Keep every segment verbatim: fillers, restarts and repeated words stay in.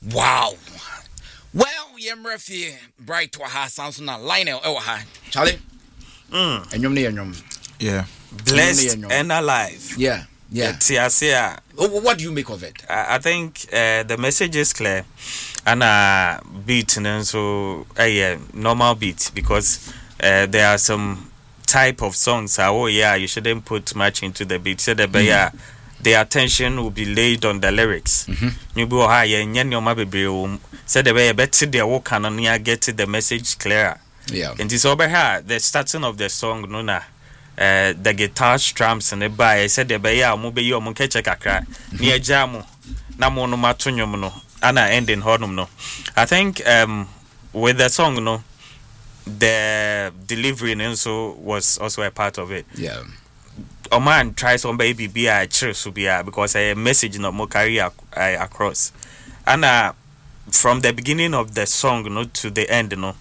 Wow. Well, Yemrefi, bright to ha sounds na Lionel Ewa Charlie. Mm. And you Yeah. Blessed and alive. Yeah. Yeah. Yeah. Oh, what do you make of it? I, I think uh, the message is clear. And a beat and so a uh, normal beat because uh, there are some type of songs. Uh, oh yeah, you shouldn't put much into the beat. So the mm. yeah, the attention will be laid on the lyrics. You go higher and you might be said the way better the walk and get the message clearer. Yeah. And this over here, the starting of the song, no na. Uh, the guitar strums and the by said the bay ya mo be yo mo keche kakra ni agya mo na mo no matonyom no ana ending honum no. I think um with the song no the delivery also was also a part of it. Yeah. A man tries on baby be a church be because a message no mo carry across. And uh, from the beginning of the song no to the end no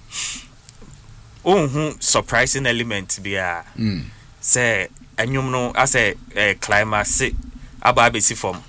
oh surprising element be a mm. say enyum no as a uh, climax aba besi form.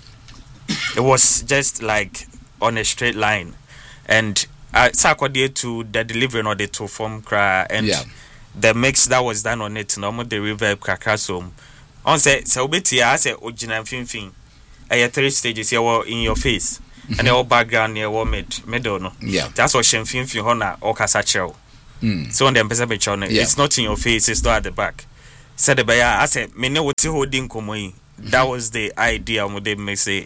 It was just like on a straight line and I sakwade to the delivery no the to form cry and yeah. the mix that was done on it no mo the reverb kakra so on say so beti as a original finfin eh three stages here in your face and your background near war mid middle no yeah that's what shem finfin ho na o kasa chew mm. so on the person be chow it's not in your face, it's not at the back. Said the baya I said me ne woti holding komo yi that was the idea mo dey me say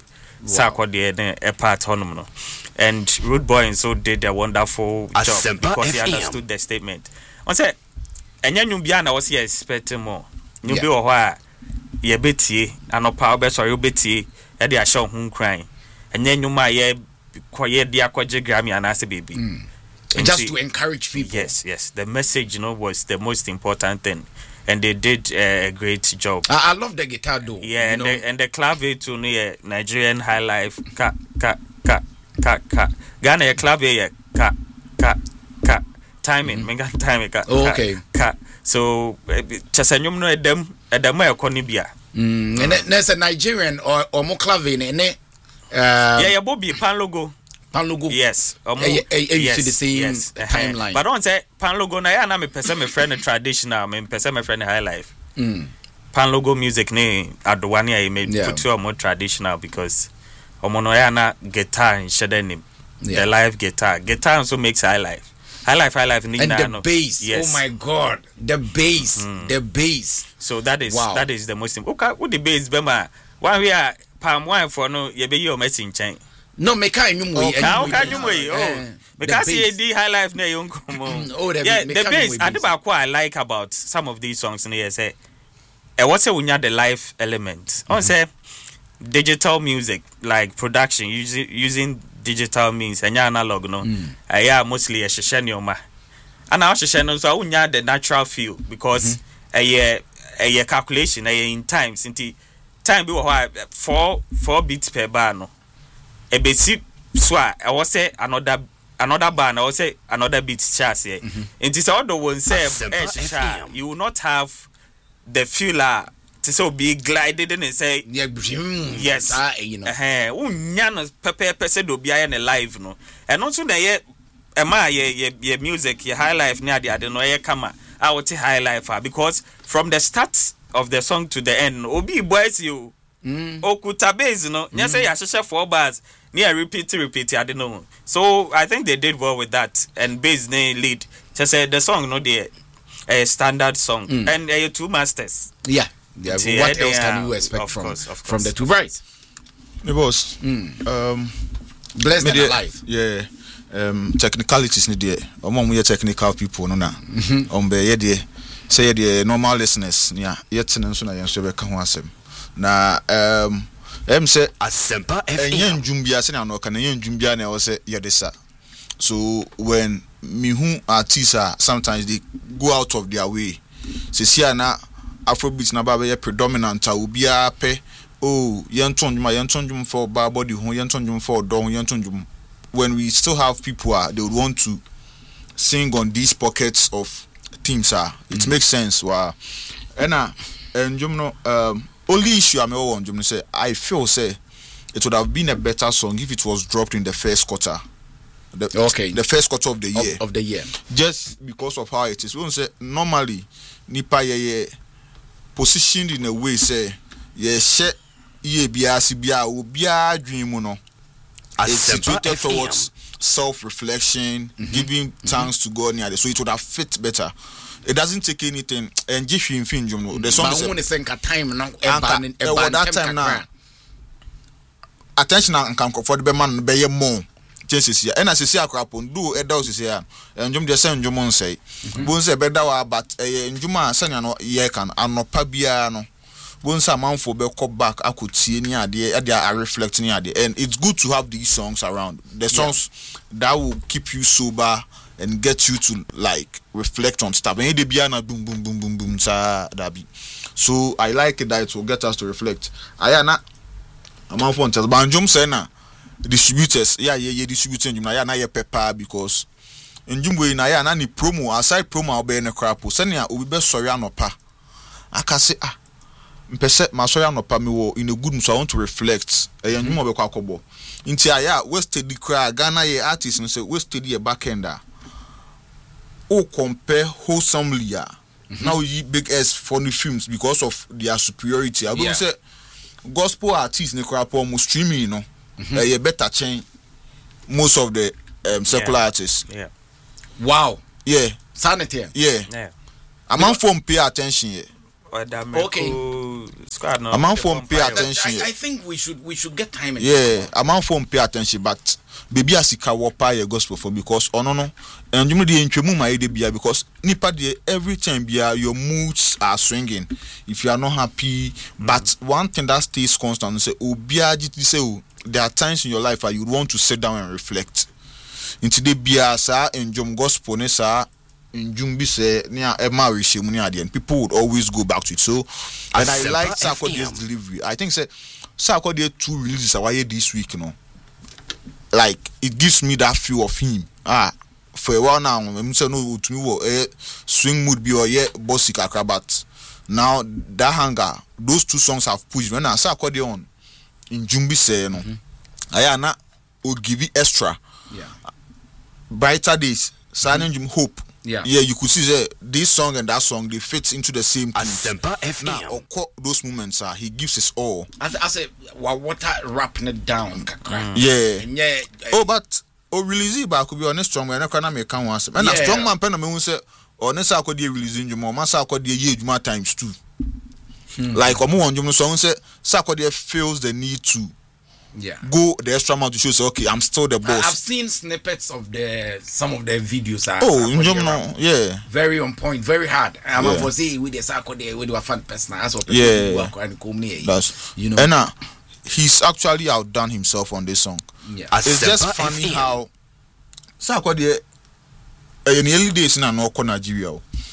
sakwade a part honum no. And Rude Boy and so did a wonderful job Asempa because he F M. understood the statement. On say enya nyum bia na was here expecting more. Nyum bi Yeah. wo ho a ye betie anopa obe sorry obetie e de ahye ho nkran. Enya nyum a ye koye de akwaje Grammy anase baby. Mm. Just to encourage people. Yes, yes. The message, you know, was the most important thing. And they did uh, a great job. I, I love the guitar though. Yeah, and know? the, and the clave too, yeah, Nigerian high life, ka ka ka ka ka. Ghana a clave yeah, ka ka ka. Timing, mm-hmm. Mega timing ka. Oh, okay. Ka. So, chasanyum no edem edem e konibia. Mm. And there's a Nigerian or or more clave in it. Yeah, yeah, Bobby Pan Logo. Pan Logo. Yes. Um, uh, you yes, see the same yes. timeline. But don't say Pan Logo na ya na me person me friend traditional, me person me friend high life. Mm. Pan Logo music ne adwani I made Yeah. put you more traditional because omo no ya na guitar in shedenim. Yeah. The live guitar. Guitar also makes high life. High life, high life. And the no. bass. Yes. Oh my God. The bass. Mm. The bass. So that is wow. that is the most important. Okay, what the bass bema. One we are palm wine for no ye be your message chain. No, me can you way. How can you way? Oh, because he the high life na young come. Oh, the yeah, the bass. I think what I like about some of these songs near say, eh, what's when you the live element. On say digital music like production using using digital means and analog no. I yeah mostly a shishenioma. And I shishenioma so unya the natural feel because a year a year calculation a in time since time be what four four beats per bar no. A basic swa I was say another another band I was say another beat chas here. And this other one say eh, you will not have the feeler to so be glided and say yeah, yes uh, you know eh unya no pepe pepe do bia na live no and also na ye e ma ye ye music ye high life na ade ade no ye kama I would say high life because from the start of the song to the end obi boys you mm. okuta bass no nya say ya sheshe four bars near repeat repeat I don't know. So I think they did well with that and bass ne lead just say the song no the a standard song mm. and uh, two masters yeah yeah yeah, what they else are, can you expect of from course, of from course. the two brides Me boss mm. um blessed and alive yeah um technicalities ni there omo mo technical people no na on be ye there say the normal listeners nia yet no so na yen so be ka ho asem na um em say Asempa F M yen dwumbia se na no ka na yen dwumbia na wo say ye de sa so when me who artists are sometimes they go out of their way se sia na Afrobeat na ba be predominant a obi a pe oh yen tonjuma yen tonjum for ba body ho yen tonjum for do yen tonjum when we still have people uh, they would want to sing on these pockets of themes uh, it mm. makes sense wow and uh and you know um only issue I me on you say I feel say it would have been a better song if it was dropped in the first quarter. The, okay. The first quarter of the year. Of, of the year. Just because of how it is. We don't say normally nipa ye ye positioned in a way say ye she ye bia si bia obia dream no. It's situated towards self-reflection, mm-hmm. giving thanks mm-hmm. to God near. So it would have fit better. It doesn't take anything. And just you infringe, you know. The song is a time now. That time now. Attention and come for the man be more. Chances here. And as you see a crap on do a dose here. And Jum just send Jumon say. Bones a bedawa, but a Juma Sanano ye can and no pabiano. Once a month for Belko back, I could see any idea, I reflect any idea. And it's good to have these songs around. The songs yeah. that will keep you sober and get you to like reflect on stuff. And they be boom, boom, boom, boom, boom, that be. So I like it that it will get us to reflect. I am not a man for until Banjum Sena distributors, yeah, yeah, yeah, distributing Jum, I na pepper because in Jumbo, I am any promo, aside promo, I'll be in a crap. Senia will be best sorry, no pa. I can say, ah. Mpese masoya no pa me wo in a good mood so I want to reflect e yan nwuma be kwa akobo nti aya we steady cry Ghana ye artist no say we steady e back ender o compare wholesomely mm-hmm. now you big as funny films because of their superiority I go yeah. say gospel artists ne cry po mo streaming no mm-hmm. e better chain most of the um, secular yeah. artists yeah wow yeah sanity yeah yeah a man for pay attention here. Okay. A man for pay attention. I, I think we should we should get time. Yeah, a man for pay attention, but baby asika wopa your gospel for because oh no no, and you know the entwemu ma ide bia because nipa de every time bia your moods are swinging. If you are not happy, mm-hmm. but one thing that stays constant say obia jiti say there are times in your life where you want to sit down and reflect. Into the bia sa enjom gospel ne sa. In Jumbi say near a marriage and people would always go back to it. So and I like Sarkodie's delivery. I think say Sarkodie two releases away this week, you know. Like it gives me that feel of him. Ah, for a while now, I'm saying no to me a swing mood be or yeah bossy kakra, but now that hunger, those two songs have pushed when I Sarkodie on in Jumbi say you know. I na will give you extra. Yeah. Brighter days, signing Jum hope. Yeah, yeah, you could see that this song and that song they fit into the same thing. Now, now, those moments are uh, he gives his all. As I say, well, water wrapping it down. Mm. Yeah, and yeah. Oh, but oh, release it, but I could be honest, strong man. I can't make one. And a strong man, pen me say, or next I could be releasing you more. Massa could be age more times two. Hmm. Like Omo on Jum song say, Sarkodie feels the need to. Yeah, go the extra mile to show say okay I'm still the boss. I've seen snippets of the some of the videos. Oh, you know, yeah, very on point, very hard. I'm yeah. for say with the Sarkodie with a fan person. That's what yeah, work and come near. That's you know, and uh, he's actually outdone himself on this song. Yeah, it's just funny how Sarkodie in the early days in no Nigeria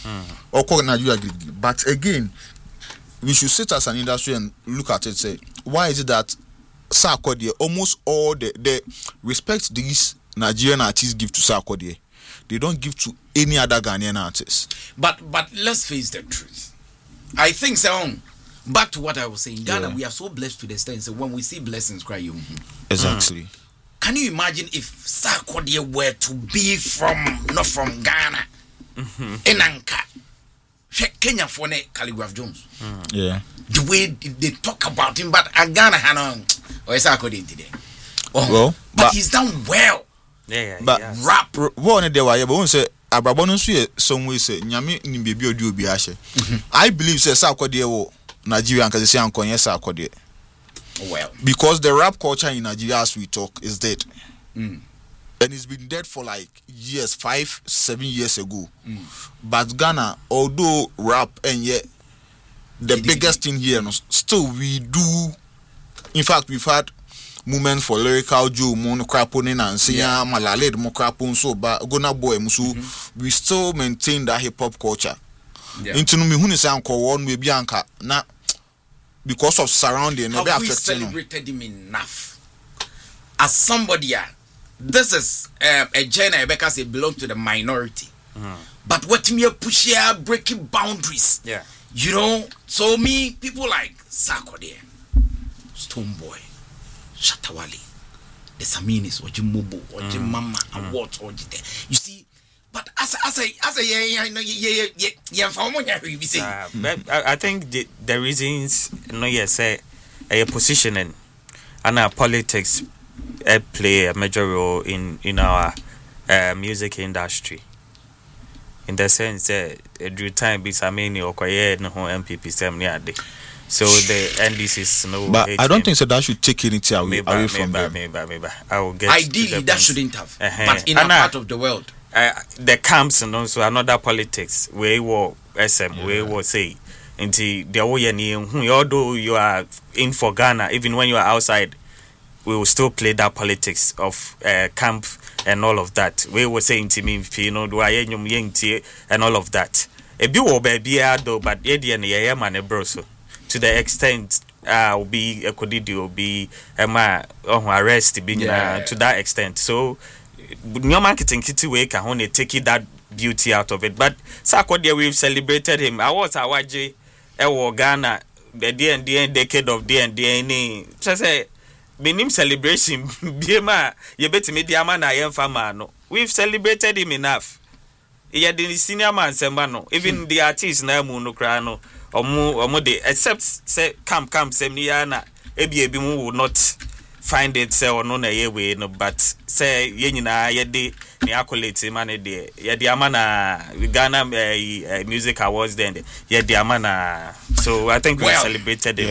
or Nigeria, but again, we should sit as an industry and look at it. Say, why is it that Sarkodie, almost all the, the respect these Nigerian artists give to Sarkodie, they don't give to any other Ghanaian artist. But but let's face the truth. I think so. Back to what I was saying, Ghana, yeah. we are so blessed to the extent so when we see blessings cry, you. Exactly. Mm. Can you imagine if Sarkodie were to be from not from Ghana, mm-hmm. in Anka, Kenya for Calligraph Jones? Mm. Yeah. The way they talk about him, but a Ghana Hanon. Or is according today? Oh, well, but, but he's done well. Yeah, yeah. But yeah. rap, one day, why? But one say, Abrabon say some way say, Nyami ni baby or do be ashe. I believe say Sarkodie wo Nigeria because they say Anko yes Sarkodie. Well, because the rap culture in Nigeria, as we talk, is dead, mm. and it's been dead for like years, five, seven years ago. Mm. But Ghana, although rap and yet the it biggest thing here, no, still we do. In fact, we've had moments for lyrical Joe, Mono Craponin and Siya Malale, Mokrapon, so but Gona Boy Musu, we still maintain that hip hop culture. Into me, who is Uncle one with Bianca, not because of surrounding, have we celebrated him enough? As somebody, this is uh, a genre because it belongs to the minority. Mm. But what me push here, breaking boundaries. Yeah. You know, so me, people like Sarkodie, Stonebwoy, Shatawale, the Saminis, or Jim Mobo, or Jim Mama, and what, or you see. But as as a as a yeah yeah yeah yeah yeah for money we be saying. Uh, but I, I think the the reasons no yes say a positioning and our politics uh, play a major role in in our uh, music industry. In the sense that uh, due time be Samini or Kwaye no M P P stem near day. So the N D C's no. But H M. I don't think so that should take anything away, maybe, away maybe, from them. Maybe, maybe. I will get. Ideally, that shouldn't have. Uh-huh. But in and our part of the world. Uh, the camps and also another politics where we S M yeah. where we say into the way although you are in for Ghana, even when you are outside, we will still play that politics of uh, camp and all of that. We will say into me, you know, do I and all of that. A bit will be though, but yeah, man, a bro. So to the extent, uh, will be a codidi will be a ma arrest being yeah. to that extent. So. New marketing kitty way can only take it that beauty out of it. But Sarkodie, we've celebrated him. I was a waji, I Ghana, the D and D decade of D and D N A. Just say, benim celebration, Bima, you bet me, dear man, I am famano. We've celebrated him enough. He had the senior man, Sembano, even hmm. the artist, Namuno Crano, or Mo or Mode, except say, come, come, Semiana, Ebi Ebimu would not. Find it say or no na ye we no but say ye nyina ye de me accolade man de ye de amana Ghana uh, uh, music awards then ye de amana so I think we well, celebrated it.